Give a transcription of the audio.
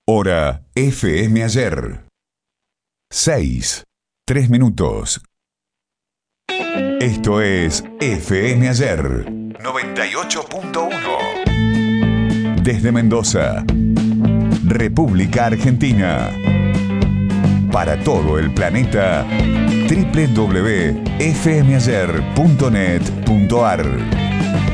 Hora FM Ayer. 6, 3 minutos. Esto es FM Ayer 98.1. Desde Mendoza, República Argentina. Para todo el planeta, www.fmayer.net.ar.